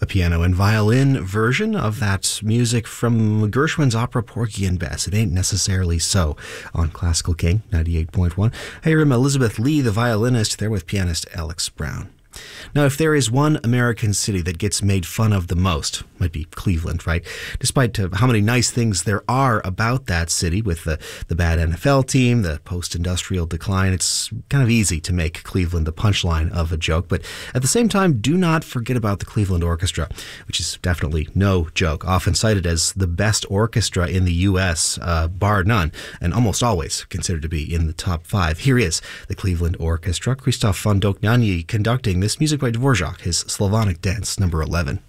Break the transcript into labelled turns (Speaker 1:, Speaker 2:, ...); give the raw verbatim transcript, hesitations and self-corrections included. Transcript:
Speaker 1: piano and violin version of that music from Gershwin's opera Porgy and Bess. It Ain't Necessarily So on Classical King ninety-eight point one. Hey, I'm Elizabeth Lee, the violinist, there with pianist Alex Brown. Now, if there is one American city that gets made fun of the most, might be Cleveland, right? Despite uh, how many nice things there are about that city, with the, the bad N F L team, the post-industrial decline, it's kind of easy to make Cleveland the punchline of a joke. But at the same time, do not forget about the Cleveland Orchestra, which is definitely no joke, often cited as the best orchestra in the U S, uh, bar none, and almost always considered to be in the top five. Here is the Cleveland Orchestra, Krzysztof von Dohnanyi conducting this music by Dvorak, his Slavonic Dance number eleven.